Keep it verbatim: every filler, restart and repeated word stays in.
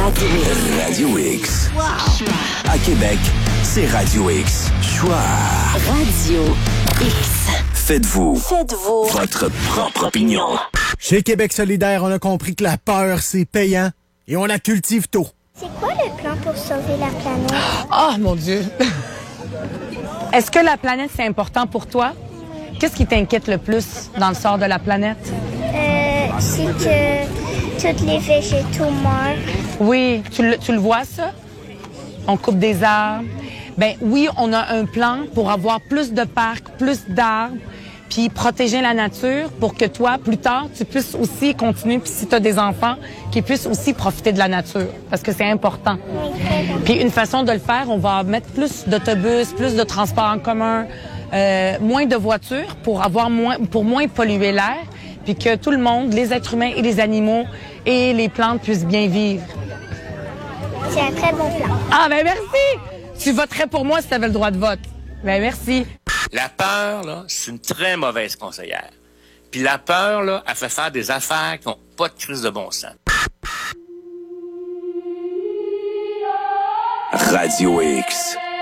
Radio X. Radio X. Wow. À Québec, c'est Radio X. Choix. Radio X. Faites-vous. Faites-vous. Votre propre opinion. Chez Québec solidaire, on a compris que la peur, c'est payant et on la cultive tôt. C'est quoi le plan pour sauver la planète? Oh, mon Dieu! Est-ce que la planète, c'est important pour toi? Qu'est-ce qui t'inquiète le plus dans le sort de la planète? Euh, c'est que tous les végétaux meurent. Oui, tu le, tu le vois, ça? On coupe des arbres. Ben oui, on a un plan pour avoir plus de parcs, plus d'arbres, puis protéger la nature pour que toi, plus tard, tu puisses aussi continuer, puis si tu as des enfants, qu'ils puissent aussi profiter de la nature, parce que c'est important. Puis une façon de le faire, on va mettre plus d'autobus, plus de transports en commun, euh, moins de voitures pour avoir moins, pour moins polluer l'air, puis que tout le monde, les êtres humains et les animaux et les plantes puissent bien vivre. C'est un très bon plan. Ah, ben merci! Tu voterais pour moi si tu avais le droit de vote. Ben merci. La peur, là, c'est une très mauvaise conseillère. Puis la peur, là, elle fait faire des affaires qui n'ont pas de crise de bon sens. Radio X.